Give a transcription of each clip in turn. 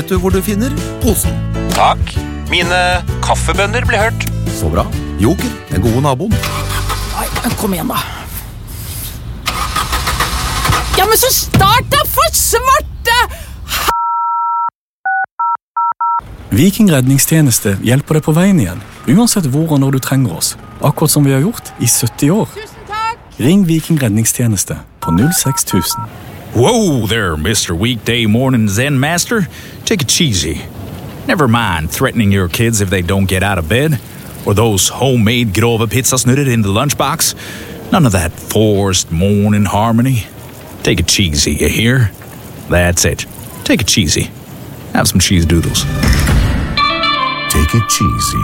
Vet du hvor du finner posen? Takk. Mine kaffebønner blir hørt. Så bra. Joker, den gode naboen. Nei, kom igjen da. Ja, men så start da, for svarte! Viking redningstjeneste hjelper deg på veien igjen, uansett hvor og når du trenger oss. Akkurat som vi har gjort i 70 år. Tusen takk! Ring Viking redningstjeneste på 06000. Whoa there, Mr. Weekday Morning Zen Master. Take it cheesy. Never mind threatening your kids if they don't get out of bed, or those homemade grova pizzasnurrer in the lunchbox. None of that forced morning harmony. Take it cheesy, you hear? That's it. Take it cheesy. Have some cheese doodles. Take it cheesy.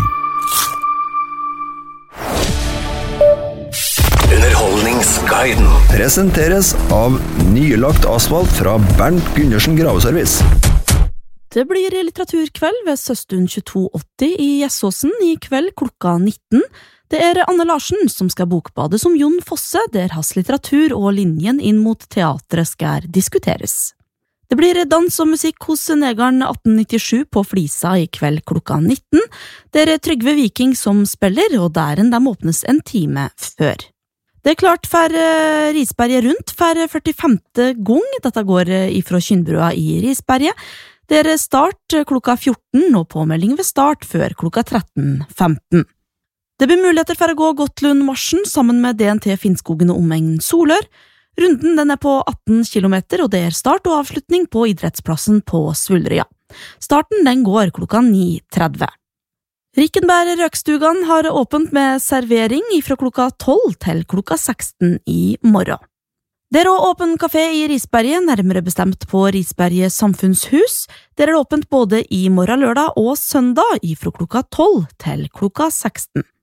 Underholdningsguiden presenteres av nylagt asfalt fra Bernt Gundersen Graveservice. Det blir litteraturkveld ved Søstund 2280 i Gjessåsen i kveld klokka 19. Det er Anne Larsen som skal bokbade som Jon Fosse, der hans litteratur og linjen inn mot teatret skal diskuteres. Det blir dans og musikk hos Negaren 1897 på Flisa i kveld klokka 19. Det er Trygve Viking som spiller, og dæren dem åpnes en time før. Det er klart for Risberget rundt for 45. gang. Dette går ifra Kynnbrua i Risberget. Det er start klokka 14 og påmelding ved start før klokka 13.15. Det blir muligheter for å gå Gottlundmarsjen sammen med DNT Finnskogen og omegn Solør. Runden den er på 18 kilometer, og det er start og avslutning på idrettsplassen på Svullrøya. Starten den går klokka 9.30. Rikenberg Røkstugan har åpent med servering fra klokka 12 til klokka 16 i morgen. Det er også åpen kafé i Risberget, nærmere bestemt på Risberget Samfunnshus. Der er det åpent både i morgen lørdag og søndag fra klokka 12 til klokka 16.